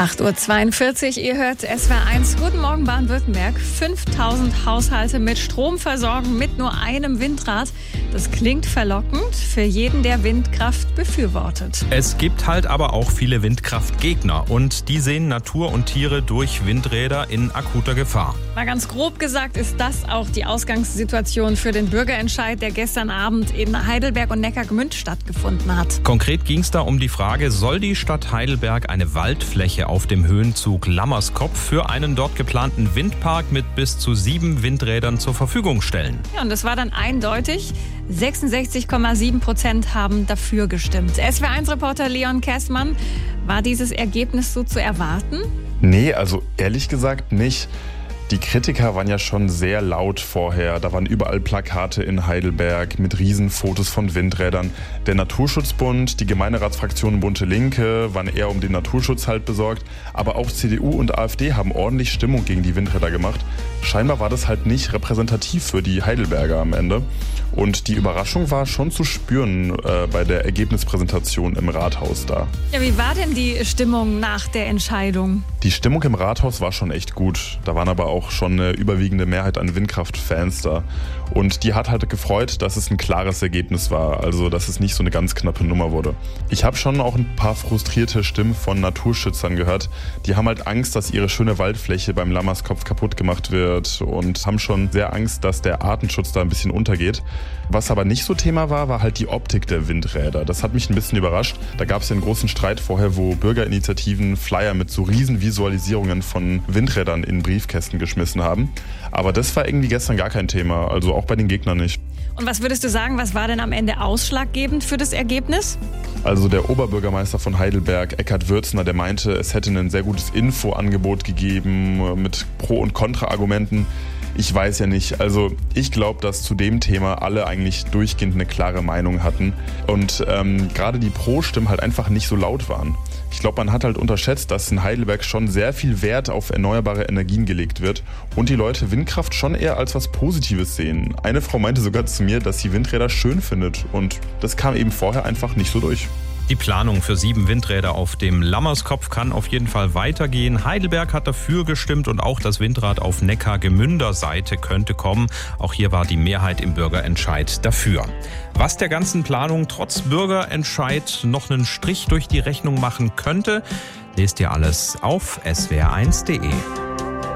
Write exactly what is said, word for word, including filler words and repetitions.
acht Uhr zweiundvierzig, ihr hört S W R eins. Guten Morgen Baden-Württemberg. fünftausend Haushalte mit Strom versorgen mit nur einem Windrad. Das klingt verlockend für jeden, der Windkraft befürwortet. Es gibt halt aber auch viele Windkraftgegner und die sehen Natur und Tiere durch Windräder in akuter Gefahr. Mal ganz grob gesagt ist das auch die Ausgangssituation für den Bürgerentscheid, der gestern Abend in Heidelberg und Neckargemünd stattgefunden hat. Konkret ging es da um die Frage, soll die Stadt Heidelberg eine Waldfläche auf dem Höhenzug Lammerskopf für einen dort geplanten Windpark mit bis zu sieben Windrädern zur Verfügung stellen? Ja, und das war dann eindeutig. sechsundsechzig Komma sieben Prozent haben dafür gestimmt. S W R eins Reporter Leon Kessmann, war dieses Ergebnis so zu erwarten? Nee, also ehrlich gesagt nicht. Die Kritiker waren ja schon sehr laut vorher. Da waren überall Plakate in Heidelberg mit Riesenfotos von Windrädern. Der Naturschutzbund, die Gemeinderatsfraktion Bunte Linke waren eher um den Naturschutz halt besorgt. Aber auch C D U und AfD haben ordentlich Stimmung gegen die Windräder gemacht. Scheinbar war das halt nicht repräsentativ für die Heidelberger am Ende. Und die Überraschung war schon zu spüren äh, bei der Ergebnispräsentation im Rathaus da. Ja, wie war denn die Stimmung nach der Entscheidung? Die Stimmung im Rathaus war schon echt gut. Da waren aber auch schon eine überwiegende Mehrheit an Windkraftfans da. Und die hat halt gefreut, dass es ein klares Ergebnis war, also dass es nicht so eine ganz knappe Nummer wurde. Ich habe schon auch ein paar frustrierte Stimmen von Naturschützern gehört. Die haben halt Angst, dass ihre schöne Waldfläche beim Lammerskopf kaputt gemacht wird und haben schon sehr Angst, dass der Artenschutz da ein bisschen untergeht. Was aber nicht so Thema war, war halt die Optik der Windräder. Das hat mich ein bisschen überrascht. Da gab es ja einen großen Streit vorher, wo Bürgerinitiativen Flyer mit so riesen Visualisierungen von Windrädern in Briefkästen geschmissen haben. Aber das war irgendwie gestern gar kein Thema, also auch bei den Gegnern nicht. Und was würdest du sagen, was war denn am Ende ausschlaggebend für das Ergebnis? Also der Oberbürgermeister von Heidelberg, Eckhard Würzner, der meinte, es hätte ein sehr gutes Infoangebot gegeben mit Pro- und Kontra-Argumenten. Ich weiß ja nicht. Also ich glaube, dass zu dem Thema alle eigentlich durchgehend eine klare Meinung hatten und ähm, gerade die Pro-Stimmen halt einfach nicht so laut waren. Ich glaube, man hat halt unterschätzt, dass in Heidelberg schon sehr viel Wert auf erneuerbare Energien gelegt wird und die Leute Windkraft schon eher als was Positives sehen. Eine Frau meinte sogar zu mir, dass sie Windräder schön findet und das kam eben vorher einfach nicht so durch. Die Planung für sieben Windräder auf dem Lammerskopf kann auf jeden Fall weitergehen. Heidelberg hat dafür gestimmt und auch das Windrad auf Neckargemünder Seite könnte kommen. Auch hier war die Mehrheit im Bürgerentscheid dafür. Was der ganzen Planung trotz Bürgerentscheid noch einen Strich durch die Rechnung machen könnte, lest ihr alles auf S W R eins punkt de.